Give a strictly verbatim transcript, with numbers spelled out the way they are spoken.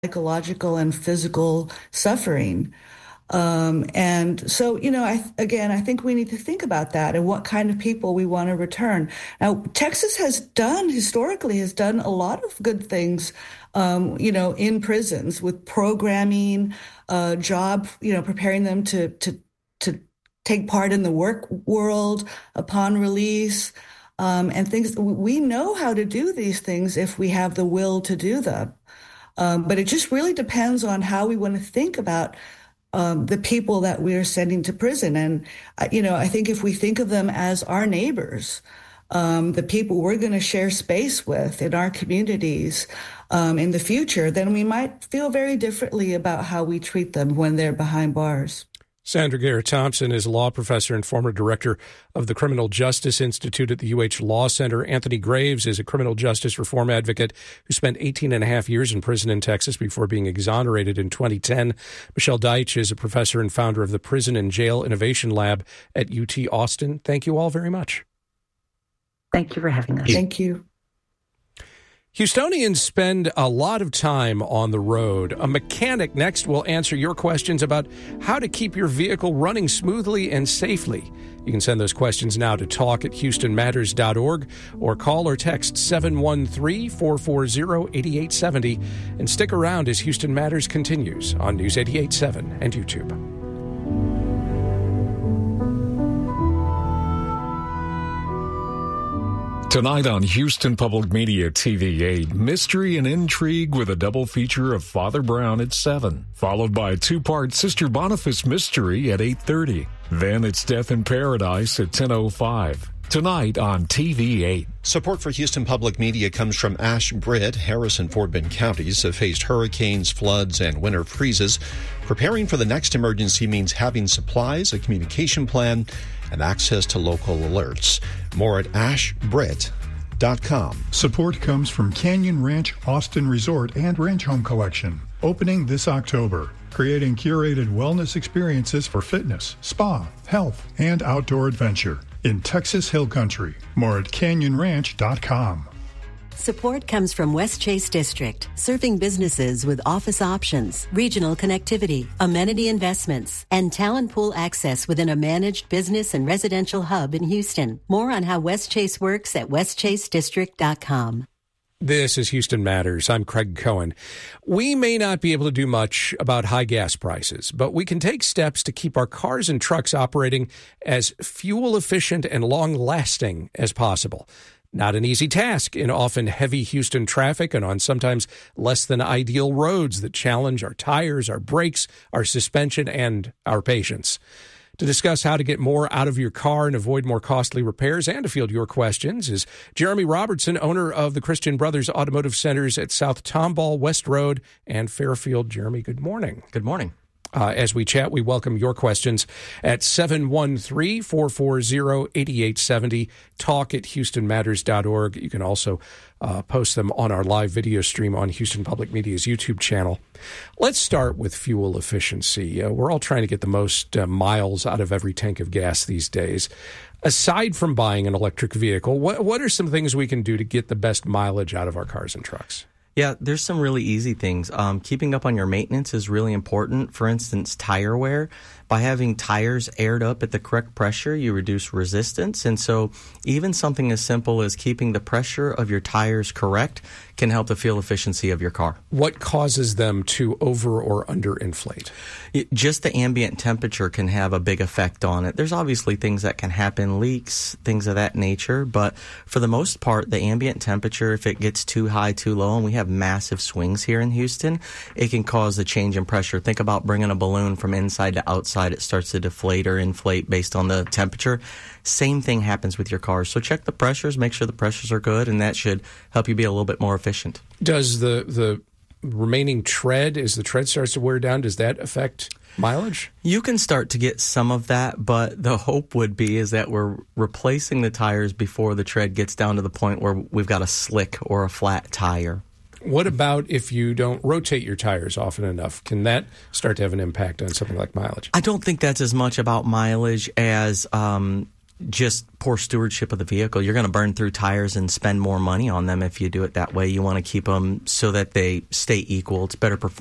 psychological and physical suffering. Um, and so, you know, I, again, I think we need to think about that and what kind of people we want to return. Now, Texas has done, historically, has done a lot of good things, um, you know, in prisons with programming, uh, job, you know, preparing them to, to, to take part in the work world upon release, um, and things. We know how to do these things if we have the will to do them. Um, but it just really depends on how we want to think about Um, the people that we're sending to prison. And, uh, you know, I think if we think of them as our neighbors, um, the people we're going to share space with in our communities um, in the future, then we might feel very differently about how we treat them when they're behind bars. Sandra Garrett-Thompson is a law professor and former director of the Criminal Justice Institute at the U H Law Center. Anthony Graves is a criminal justice reform advocate who spent eighteen and a half years in prison in Texas before being exonerated in twenty ten. Michelle Deitch is a professor and founder of the Prison and Jail Innovation Lab at U T Austin. Thank you all very much. Thank you for having us. Thank you. Houstonians spend a lot of time on the road. A mechanic next will answer your questions about how to keep your vehicle running smoothly and safely. You can send those questions now to talk at houston matters dot org or call or text seven one three, four four zero, eight eight seven zero and stick around as Houston Matters continues on News eighty-eight point seven and YouTube. Tonight on Houston Public Media T V eight, mystery and intrigue with a double feature of Father Brown at seven, followed by a two-part Sister Boniface mystery at eight thirty. Then it's Death in Paradise at ten oh five. Tonight on T V eight. Support for Houston Public Media comes from Ash Britt. Harris and Fort Bend counties have faced hurricanes, floods, and winter freezes. Preparing for the next emergency means having supplies, a communication plan, and access to local alerts. More at ash britt dot com. Support comes from Canyon Ranch Austin Resort and Ranch Home Collection, opening this October, creating curated wellness experiences for fitness, spa, health, and outdoor adventure in Texas Hill Country. More at canyon ranch dot com. Support comes from West Chase District, serving businesses with office options, regional connectivity, amenity investments, and talent pool access within a managed business and residential hub in Houston. More on how West Chase works at west chase district dot com. This is Houston Matters. I'm Craig Cohen. We may not be able to do much about high gas prices, but we can take steps to keep our cars and trucks operating as fuel efficient and long lasting as possible. Not an easy task in often heavy Houston traffic and on sometimes less than ideal roads that challenge our tires, our brakes, our suspension, and our patience. To discuss how to get more out of your car and avoid more costly repairs and to field your questions is Jeremy Robertson, owner of the Christian Brothers Automotive Centers at South Tomball, West Road, and Fairfield. Jeremy, good morning. Good morning. Uh, as we chat, we welcome your questions at seven one three, four four zero, eight eight seven zero, talk at houston matters dot org. You can also uh, post them on our live video stream on Houston Public Media's YouTube channel. Let's start with fuel efficiency. Uh, we're all trying to get the most uh, miles out of every tank of gas these days. Aside from buying an electric vehicle, what, what are some things we can do to get the best mileage out of our cars and trucks? Yeah, there's some really easy things. Um, keeping up on your maintenance is really important. For instance, tire wear. By having tires aired up at the correct pressure, you reduce resistance. And so even something as simple as keeping the pressure of your tires correct can help the fuel efficiency of your car. What causes them to over or underinflate? It, just the ambient temperature can have a big effect on it. There's obviously things that can happen, leaks, things of that nature. But for the most part, the ambient temperature, if it gets too high, too low, and we have massive swings here in Houston, it can cause a change in pressure. Think about bringing a balloon from inside to outside. It starts to deflate or inflate based on the temperature. Same thing happens with your cars. So check the pressures, make sure the pressures are good, and that should help you be a little bit more efficient. Does the the remaining tread, as the tread starts to wear down, does that affect mileage? You can start to get some of that, but the hope would be is that we're replacing the tires before the tread gets down to the point where we've got a slick or a flat tire. What about if you don't rotate your tires often enough? Can that start to have an impact on something like mileage? I don't think that's as much about mileage as um, just poor stewardship of the vehicle. You're going to burn through tires and spend more money on them if you do it that way. You want to keep them so that they stay equal. It's better performance.